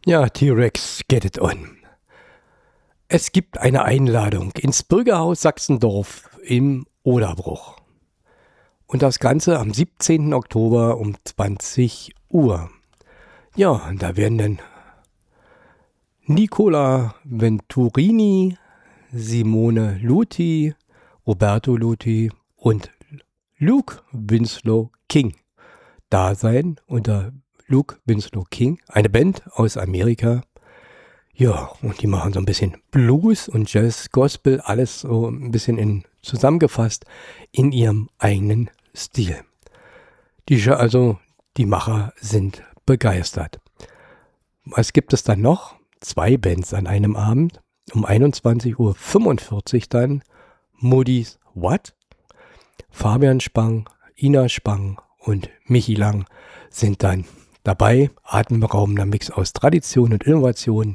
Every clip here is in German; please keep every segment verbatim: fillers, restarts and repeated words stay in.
Ja, T-Rex, get it on. Es gibt eine Einladung ins Bürgerhaus Sachsendorf im Oderbruch. Und das Ganze am siebzehnten Oktober um zwanzig Uhr. Ja, da werden dann Nicola Venturini, Simone Luti, Roberto Luti und Luke Winslow King da sein. Unter Luke Winslow King, eine Band aus Amerika. Ja, und die machen so ein bisschen Blues und Jazz, Gospel, alles so ein bisschen in, zusammengefasst in ihrem eigenen Stil. Die, also, die Macher sind begeistert. Was gibt es dann noch? Zwei Bands an einem Abend. Um einundzwanzig Uhr fünfundvierzig dann Moody's What? Fabian Spang, Ina Spang und Michi Lang sind dann dabei. Atemberaubender Mix aus Tradition und Innovation.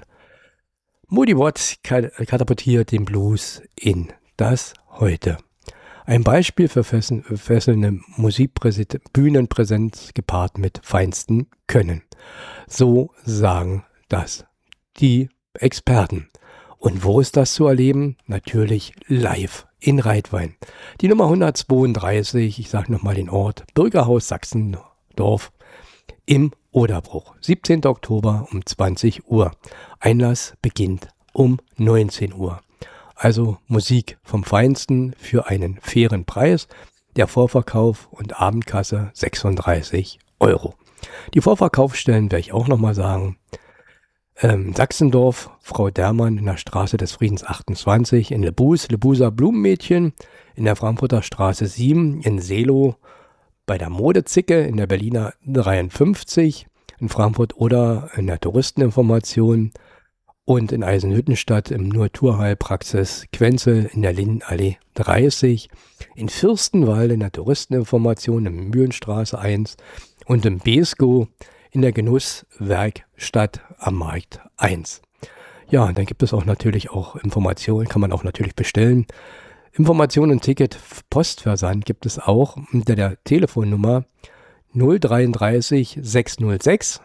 Moody Watt katapultiert den Blues in das Heute. Ein Beispiel für fesselnde Musikbühnenpräsenz gepaart mit feinstem Können. So sagen das die Experten. Und wo ist das zu erleben? Natürlich live in Reitwein. Die Nummer hundertzweiunddreißig, ich sage nochmal den Ort, Bürgerhaus Sachsendorf im Oderbruch. siebzehnten Oktober um zwanzig Uhr. Einlass beginnt um neunzehn Uhr. Also Musik vom Feinsten für einen fairen Preis. Der Vorverkauf und Abendkasse sechsunddreißig Euro. Die Vorverkaufsstellen werde ich auch nochmal sagen. Ähm, Sachsendorf, Frau Dermann in der Straße des Friedens achtundzwanzig, in Lebus, Lebuser Blumenmädchen, in der Frankfurter Straße sieben, in Seelow, bei der Modezicke in der Berliner dreiundfünfzig, in Frankfurt oder in der Touristeninformation und in Eisenhüttenstadt im Naturheilpraxis Quenzel in der Lindenallee dreißig, in Fürstenwalde in der Touristeninformation im Mühlenstraße eins und im Beeskow in der Genusswerkstatt am Markt eins. Ja, und dann gibt es auch natürlich auch Informationen, kann man auch natürlich bestellen. Informationen, Ticket, Postversand gibt es auch unter der Telefonnummer null dreiunddreißig sechshundertsechs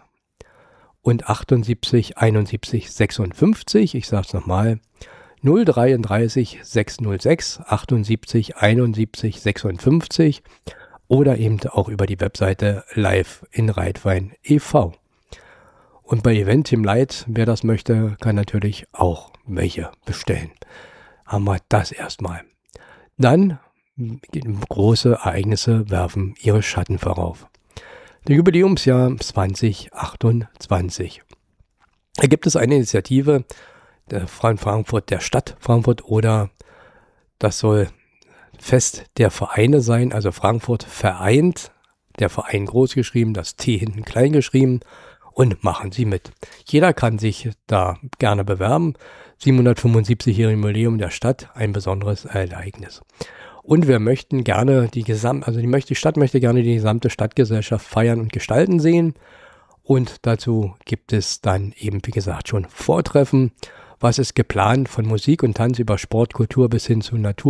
und achtundsiebzig einundsiebzig sechsundfünfzig. Ich sage es nochmal. null dreiunddreißig sechshundertsechs achtundsiebzig einundsiebzig sechsundfünfzig oder eben auch über die Webseite Live in Reitwein e V. Und bei Event Team Light, wer das möchte, kann natürlich auch welche bestellen. Haben wir das erstmal. Dann große Ereignisse werfen ihre Schatten vorauf. Das Jubiläumsjahr zwanzig achtundzwanzig. Da gibt es eine Initiative der Frankfurt, der Stadt Frankfurt, oder das soll Fest der Vereine sein, also Frankfurt vereint, der Verein groß geschrieben, das T hinten klein geschrieben, und machen Sie mit. Jeder kann sich da gerne bewerben. siebenhundertfünfundsiebzig-jähriges Jubiläum der Stadt, ein besonderes Ereignis. Und wir möchten gerne die gesamte, also die, möchte, die Stadt möchte gerne die gesamte Stadtgesellschaft feiern und gestalten sehen. Und dazu gibt es dann eben, wie gesagt, schon Vortreffen. Was ist geplant von Musik und Tanz über Sport, Kultur bis hin zu Natur?